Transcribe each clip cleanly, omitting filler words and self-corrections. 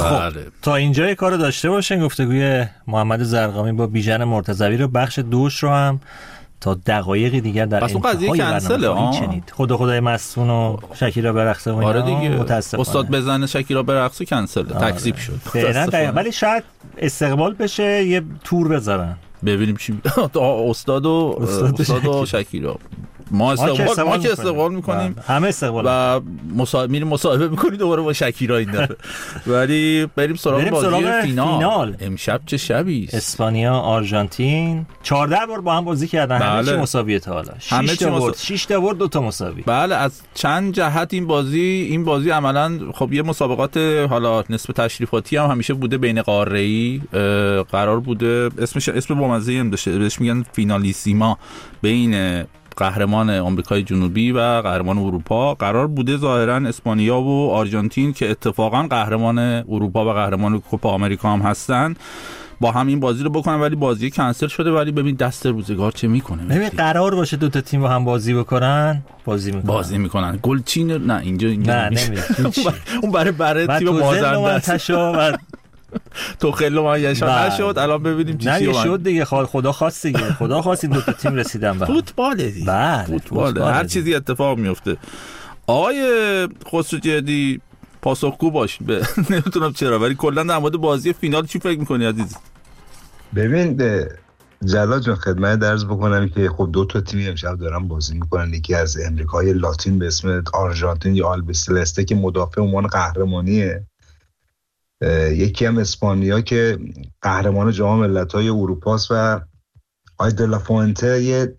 خب تا اینجای کارو داشته باشین. گفتگوی محمد زرقامی با بیژن مرتضوی رو بخش دوش رو هم تا دقایقی دیگر در انتهای برنامه چنید. خدای مستون و شکیرا برقصه و آره دیگه متاسفانه استاد بزنه شکیرا برقصه کنسل تکذیب شد فعلا. ولی شاید استقبال بشه یه تور بذارن ببینیم چی استاد و شکیرا ما که استقبال میکنیم همه استقبال و میریم مصاحبه میکنیم دوباره با شکیرا این دفعه. ولی بریم سراغ بازی فینال. امشب چه شبی است؟ اسپانیا آرژانتین 14 بار با هم بازی کردن. همه چی مساویه تا حالا. 6 تا برد 2 تا مساوی. بله از چند جهت این بازی عملاً خب یه مسابقات حالا نصف تشریفاتی هم همیشه بوده بین قاره‌ای قرار بوده. اسم بامزه‌ای هم داشته بهش میگن فینالیسیما بین قهرمان آمریکای جنوبی و قهرمان اروپا. قرار بوده ظاهرا اسپانیا و آرژانتین که اتفاقا قهرمان اروپا و قهرمان کوپا آمریکا هم هستن با هم این بازی رو بکنن، ولی بازی کنسل شده. ولی ببین دست روزگار چه میکنه. ببین قرار باشه دو تا تیم با هم بازی بکنن بازی میکنن. گلچین نه اینجا نه نمیره. اون برای تیم بازنده است. تو خیلی مایشان نشد. الان ببینیم چی شد دیگه. خدا خواست دیگه. خدا خواست این دو تا تیم رسیدن به فوتباله دیگه. فوتباله هر چیزی اتفاق میفته. آقای خسروجردی پاسخگو باش. نمیتونم چرا ولی کلا در مورد بازی فینال چی فکر می‌کنی عزیز؟ ببین جلال جان خدمت عرض بکنم که خب دو تا تیم امشب دارن بازی میکنن. یکی از امریکای لاتین به اسم آرژانتین یا آلبیسلسته که مدافع عنوان قهرمانیه، یکی هم اسپانیا که قهرمان جام ملت‌های اروپاست. و آی دلافونته یه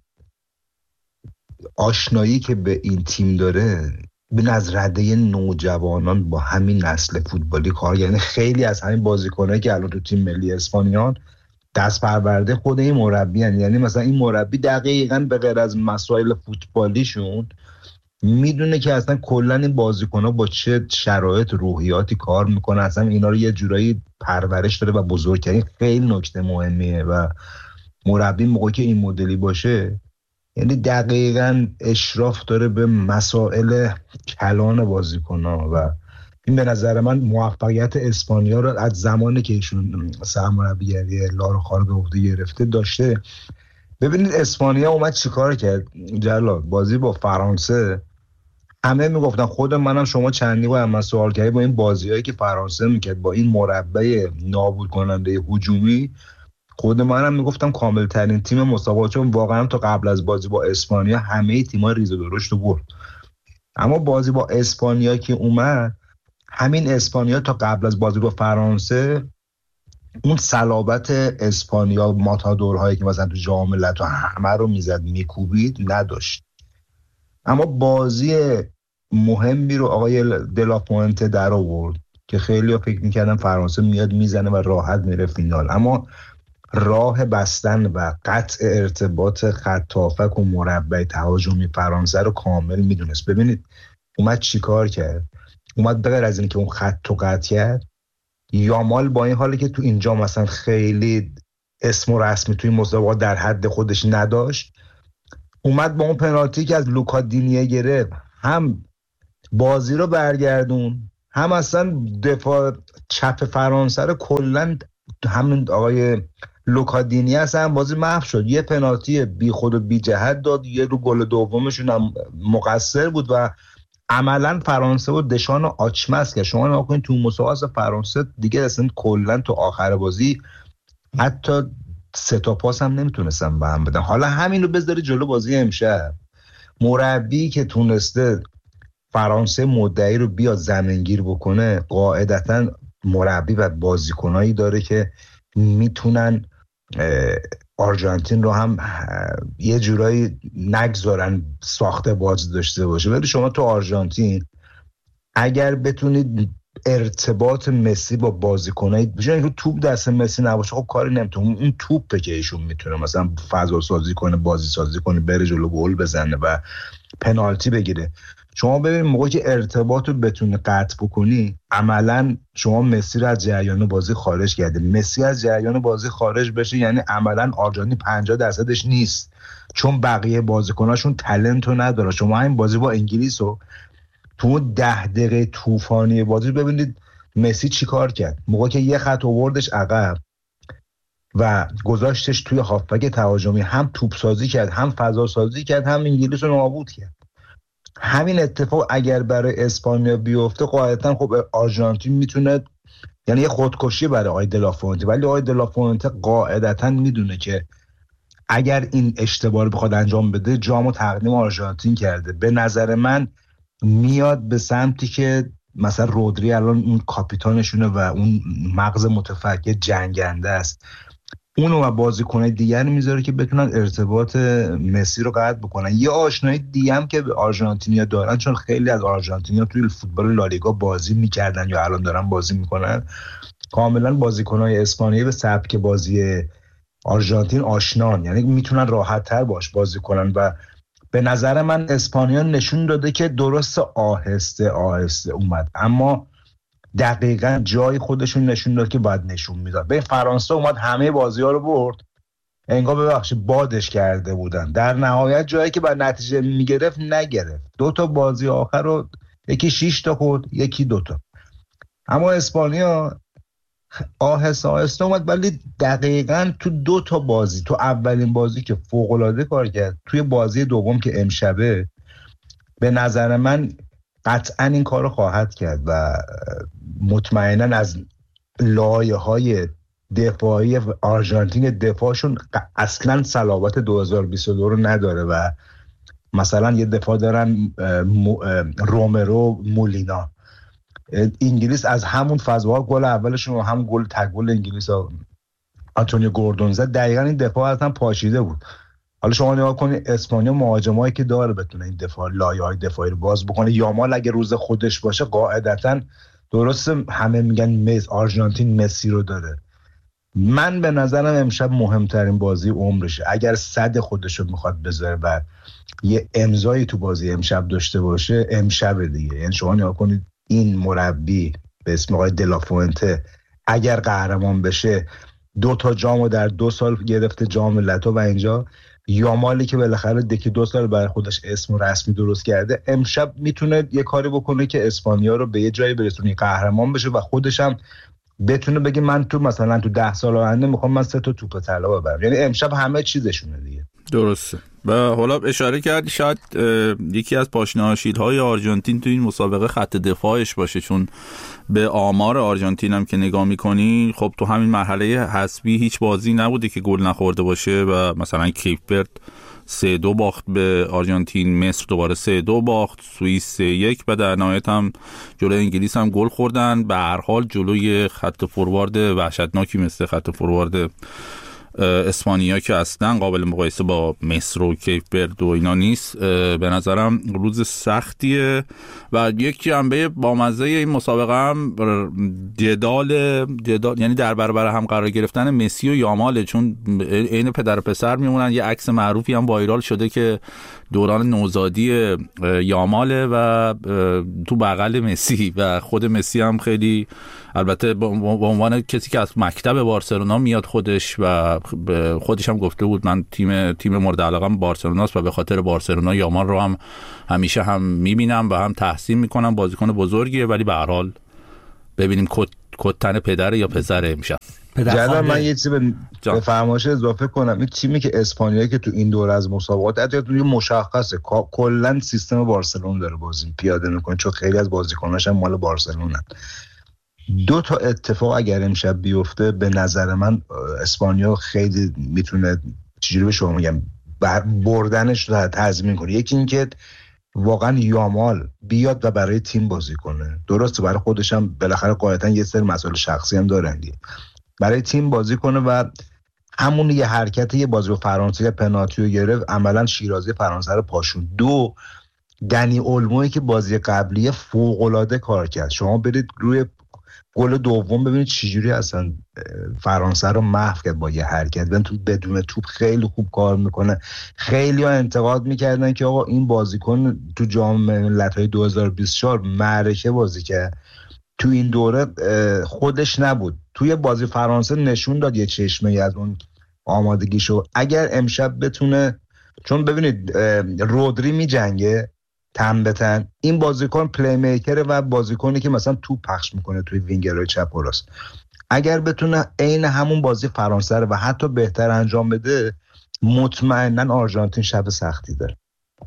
آشنایی که به این تیم داره بین از رده نوجوانان با همین نسل فوتبالی کار، یعنی خیلی از همین بازیکنایی که الان تو تیم ملی اسپانیان دست پرورده خود این مربی هن. یعنی مثلا این مربی دقیقاً به غیر از مسائل فوتبالیشون میدونه که اصلا کلا این بازیکن‌ها با چه شرایط روحیاتی کار میکنن، اصلا اینا رو یه جورایی پرورش داره و بزرگ کردن. خیلی نکته مهمیه و مربی موقعی که این مدلی باشه یعنی دقیقاً اشراف داره به مسائل کلان بازیکن‌ها و این به نظر من موفقیت اسپانیا رو از زمانی که ایشون سرمربیگری لاروخا رو به عهده گرفته داشته. ببینید اسپانیا اومد چیکار کرد جلال. بازی با فرانسه همه میگفتن، خود منم شما چندی با من سوال کردی با این بازیایی که فرانسه میکرد با این مربع نابود کننده هجومی، خود منم میگفتم کامل ترین تیم مسابقه، چون واقعا تا قبل از بازی با اسپانیا همه تیم‌ها ریز و درشت رو برد. اما بازی با اسپانیا که اومد، همین اسپانیا تا قبل از بازی با فرانسه اون صلابت اسپانیا ماتادورهایی که مثلا تو جام ملت‌ها همه رو میزد میکوبید نداشت. اما بازی مهمی رو آقای دلاپوینته در آورد که خیلی ها فکر میکردن فرانسه میاد میزنه و راحت میره فینال، اما راه بستن و قطع ارتباط خط هافک و مربع تهاجمی فرانسه رو کامل میدونست. ببینید اومد چیکار کرد. اومد بغیر از این که اون خط رو قطع کرد، یامال با این حالی که تو اینجا مثلا خیلی اسم و رسمی توی مسابقات در حد خودش نداشت، اومد با اون پنالتی که از لوکا دینیه گرفت هم بازی رو برگردون، هم اصلا دفاع چپ فرانسه رو کلا همین آقای لوکا دینیه اصلا بازی محو شد. یه پنالتی بی خود و بی جهت داد، یه رو گل دومشون هم مقصر بود و عملا فرانسه و دشان آچمز که شما نگاه کنید تو مسابقات فرانسه دیگه اصلا کلا تو آخر بازی حتی 3 تا پاس هم نمیتونستن به هم بدن. حالا همین رو بذاری جلو بازی امشب، مربی که تونسته فرانسه مدعی رو بیاد زمینگیر بکنه، قاعدتا مربی و بازیکنایی داره که میتونن آرژانتین رو هم یه جورایی نگذارن ساخته باز داشته باشه. ولی شما تو آرژانتین اگر بتونید ارتباط مسی با بازیکنای بجای توپ دست مسی نباشه خب کاری نمیتونه. اون توپه که ایشون میتونه مثلا فضا سازی کنه، بازی سازی کنه، بره جلو گل بزنه و پنالتی بگیره. شما ببینید موقعی که ارتباط رو بتونه قطع بکنی، عملا شما مسی رو از جریان بازی خارج کرده. مسی از جریان بازی خارج بشه یعنی عملا آرژانتین 50% نیست، چون بقیه بازیکناشون تالنت رو نداره. شما این بازی با انگلیس رو تو 10 دقیقه طوفانی بازی ببینید مسی چی کار کرد؟ موقع که یه خط آوردش عقب و گذاشتش توی هافبک تهاجمی، هم توپ سازی کرد، هم فضا سازی کرد، هم انگلیس رو نابود کرد. همین اتفاق اگر برای اسپانیا بیفته قاعدتا خب آرژانتین میتونه، یعنی یه خودکشی برای آقای دلافونته، ولی آقای دلافونته قاعدتا میدونه که اگر این اشتباه رو بخواد انجام بده جامو تقدیم آرژانتین کرده. به نظر من میاد به سمتی که مثلا رودری الان اون کاپیتانشونه و اون مغز متفکر جنگنده است، اونو و بازیکنای دیگر میذاره که بتونن ارتباط مسی رو قطع بکنن. یه آشنایی دیگه هم که به آرژانتینیا دارن، چون خیلی از آرژانتینیا توی فوتبال لالیگا بازی میکردن یا الان دارن بازی میکنن، کاملا بازیکنای اسپانیایی به سبک بازی آرژانتین آشنان، یعنی میتونن راحت‌تر باش بازی کنن. و به نظر من اسپانیا نشون داده که درست آهسته آهسته اومد، اما دقیقاً جای خودشون نشون داد که باید نشون میداد. به فرانسه اومد همه بازی‌ها رو برد، انگار ببخشید بادش کرده بودن، در نهایت جایی که باید نتیجه میگرفت نگرفت. 2 تا بازی آخر رو یکی 6 تا خورد، یکی 2 تا. اما اسپانیا آهسته آهسته اومد، ولی دقیقاً تو 2 تا بازی، تو اولین بازی که فوق‌العاده کار کرد، توی بازی دوم که امشبه، به نظر من قطعاً این کار رو خواهد کرد و مطمئناً از لایه‌های دفاعی آرژانتین دفاعشون اصلاً صلابت 2022 رو نداره و مثلا یه دفاع دارن رومرو مولینا. انگلیس از همون فضاها گل اولشون و هم گل تگل انگلیس آنتونیو گوردون زد، دقیقاً این دفاع اصلا پاشیده بود. حالا شما نگاه کنید اسپانیا مهاجمایی که داره بتونه این دفاع لایه‌های دفاعی رو باز بکنه. یامال اگه روز خودش باشه قاعدتاً درسته همه میگن آرژانتین مسی رو داره. من به نظرم امشب مهمترین بازی عمرشه. اگر صد خودش رو میخواد بذاره و یه امضایی تو بازی امشب داشته باشه، امشب دیگه. یعنی شما نگاه کنید این مربی به اسم آقای دلافونته اگر قهرمان بشه 2 تا جامو در 2 سال گرفته، جام ملت‌ها، و اینجا یامالی که بالاخره دکی 2 سال برای خودش اسم رسمی درست کرده، امشب میتونه یه کاری بکنه که اسپانیا رو به یه جایی برسونه قهرمان بشه و خودش هم بتونه بگه من تو مثلا تو 10 سال آینده میخوام من 3 تا توپ طلا ببرم. یعنی امشب همه چیزشونه دیگه. درسته. و حالا اشاره کردی شاید یکی از پاشنه‌های آرژانتین تو این مسابقه خط دفاعش باشه، چون به آمار آرژانتین هم که نگاه می‌کنی خب تو همین مرحله حذفی هیچ بازی نبوده که گل نخورده باشه و مثلا کیپ ورد 3-2 باخت به آرژانتین، مصر دوباره 3-2 باخت، سوئیس 3-1 و در نهایت هم جلوی انگلیس هم گل خوردن. به هر حال جلوی خط فوروارد وحشتناکی مثل خط فوروارد اسپانیا که اصلا قابل مقایسه با مصر و کیپ ورد و اینا نیست، به نظرم روز سختیه. و یک جنبه بامزه این مسابقه هم جدال یعنی در برابر هم قرار گرفتن مسی و یاماله، چون عین پدر و پسر میمونن. یه عکس معروفی هم وایرال شده که دوران نوزادی یاماله و تو بغل مسی و خود مسی هم خیلی، البته به عنوان کسی که از مکتب بارسلونا میاد خودش و خودش هم گفته بود من تیم مورد علاقه‌ام بارسلوناست و به خاطر بارسلونا یامال رو هم همیشه هم میبینم و هم تحسین میکنم. بازیکن بزرگیه ولی به هر حال ببینیم کدتن پدر یا پسر میشه. جدا من یه چیزی به فرمایش اضافه کنم. این تیمی که اسپانیا که تو این دور از مسابقات حتی تو مشخصه کلا سیستم بارسلون داره بازی پیاده میکنه، چون خیلی از بازیکناش هم مال بارسلونن. 2 تا اتفاق اگر امشب بیفته به نظر من اسپانیا خیلی میتونه چجوری به شما میگم بردنش رو تضمین کنه. یکی این که واقعا یامال بیاد و برای تیم بازی کنه، درسته برای خودش هم بالاخره قاعدتا یه سری مسائل شخصی هم داره دیگه، برای تیم بازی کنه و همون یه حرکت یه بازی رو فرانسه که پنالتی رو گرفت عملا شیرازی فرانسه رو پاشون. 2 دنی اولمویی که بازی قبلی فوق‌العاده کار کرد. شما برید روی گل دوم ببینید چجوری اصلا فرانسه رو محو کرد با یه حرکت. بدون توپ خیلی خوب کار میکنه. خیلی ها انتقاد میکردن که آقا این بازیکن تو جام ملت‌های 2024 معرکه بازی کرد، تو این دوره خودش نبود. توی بازی فرانسه نشون داد یه چشمه از اون آمادگیشو. اگر امشب بتونه، چون ببینید رودری میجنگه تن به تن. این بازیکن پلی میکره و بازیکنی که مثلا توپ پخش میکنه توی وینگرهای چپ و راست. اگر بتونه عین همون بازی فرانسه رو و حتی بهتر انجام بده، مطمئناً آرژانتین شب سختی داره.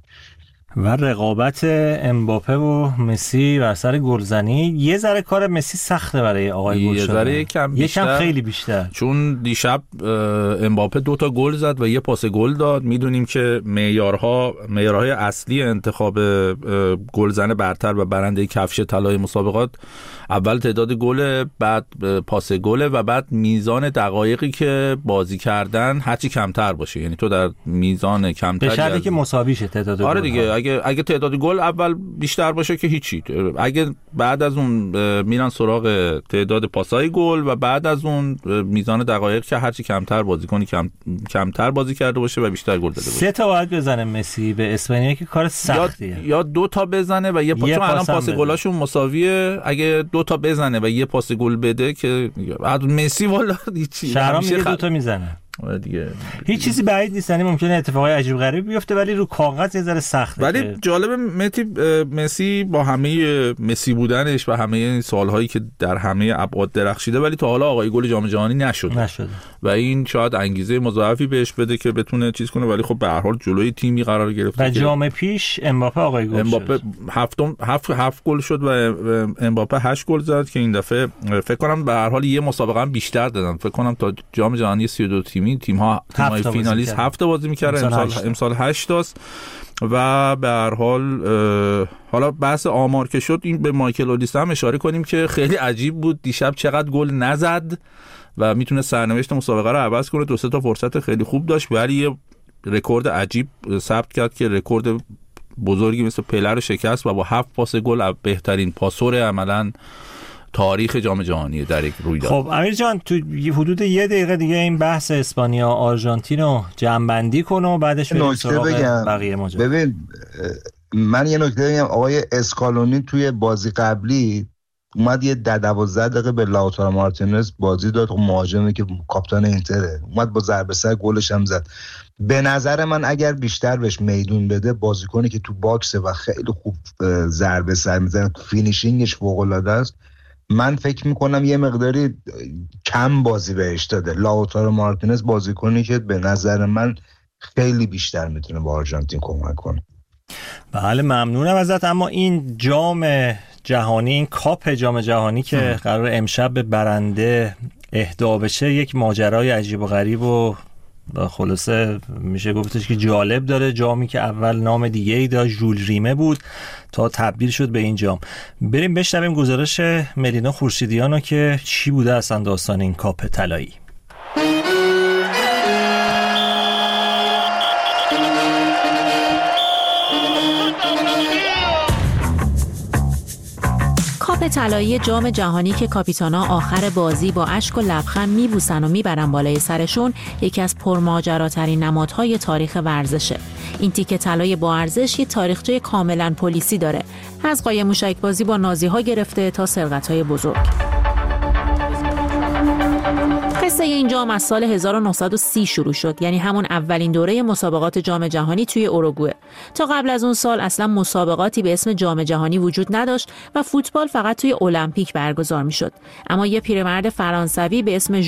و رقابت امباپه و مسی بر سر گلزنی یه ذره کار مسی سخته برای آقای گل شدن. یکم خیلی بیشتر، چون دیشب امباپه 2 تا گل زد و یه پاس گل داد. میدونیم که معیارهای اصلی انتخاب گلزن برتر و برنده کفش طلای مسابقات اول تعداد گل، بعد پاس گل و بعد میزان دقایقی که بازی کردن هرچی کمتر باشه. یعنی تو در میزان کمتر، به شرطی که مساوی شه تعداد گل. آره دیگه، اگه تعداد گل اول بیشتر باشه که هیچی. اگه بعد از اون میرن سراغ تعداد پاسای گل و بعد از اون میزان دقایق که هرچی کمتر بازیکنی کمتر بازی کرده باشه و بیشتر گل داده باشه. 3 تا باید بزنه مسی به اسپانیا که کار سختیه، یا 2 تا بزنه و یه پاس، چون الان پاس گلاشون مساویه. اگه 2 تا بزنه و یه پاس گل بده که مسی والا هیچی، شهرام میگه 2 تا میزنه دیگه. هیچ چیزی بعید نیست، یعنی ممکنه اتفاقای عجیب غریب بیفته ولی رو کاغذ یه ذره سخته. ولی جالب مسی با همه مسی بودنش و همه سالهایی که در همه ابعاد درخشیده، ولی تا حالا آقای گل جام جهانی نشده و این شاید انگیزه مضاعفی بهش بده که بتونه چیز کنه. ولی خب به هر حال جلوی تیمی قرار گرفته و جام پیش امباپه آقای گل شد. 7 گل شد و امباپه 8 گل زد که این دفعه فکر کنم به هر حال یه مسابقه هم بیشتر دادن. فکر کنم تا جام جهانی 32 تیم‌های فینالیست 7 بازی می‌کردن، امسال 8 تاست. و به هر حال حالا بحث آمار که شد، این به مایکل اولیس هم اشاره کنیم که خیلی عجیب بود دیشب چقدر گل نزد و میتونه سرنوشت مسابقه رو عوض کنه. 2-3 تا فرصت خیلی خوب داشت ولی یه رکورد عجیب ثبت کرد که رکورد بزرگی مثل پله رو شکست و با 7 پاس گل بهترین پاسور عملاً تاریخ جام جهانی در یک رویداد. خب امیر جان، تو حدود 1 دقیقه دیگه این بحث اسپانیا آرژانتین رو جمع‌بندی کن و بعدش بریم سراغ بقیه ماجرا. ببین من یه نکته بگم، آقای اسکالونی توی بازی قبلی اومد یه 12 دقیقه به لاوتارو مارتینز بازی داد، مهاجمی که کاپیتان اینتره، اومد با ضربه سر گلش هم زد. به نظر من اگر بیشتر بهش میدون بده، بازیکنی که تو باکسه و خیلی خوب ضربه سر میزنه، فینیشینگش فوق‌العاده است، من فکر میکنم یه مقداری کم بازی بهش داده. لاوتارو مارتینز بازیکنی که به نظر من خیلی بیشتر میتونه با آرژانتین کمک کنه. بله ممنونم ازت. اما این جام جهانی، این کاپ جام جهانی که قرار امشب به برنده اهدا بشه، یک ماجرای عجیب و غریب و خلاصه میشه گفتش که جالب داره. جامی که اول نام دیگه ای داشت، ژول ریمه بود، تا تبدیل شد به این جام. بریم بشنویم گزارش ملینا خورشیدیانو که چی بوده اصلا داستان این کاپ طلایی. کاپ طلایی جام جهانی که کاپیتانا آخر بازی با اشک و لبخند میبوسن و میبرن بالای سرشون، یکی از پرماجراترین نمادهای تاریخ ورزشه. این تیکه طلای با ارزش یه تاریخچه کاملا پلیسی داره، از قایم موشک بازی با نازی‌ها گرفته تا سرقت‌های بزرگ. قصه این جام از سال 1930 شروع شد، یعنی همون اولین دوره مسابقات جام جهانی توی اوروگوئه. تا قبل از اون سال اصلا مسابقاتی به اسم جام جهانی وجود نداشت و فوتبال فقط توی المپیک برگزار میشد. اما یه پیرمرد فرانسوی به اسم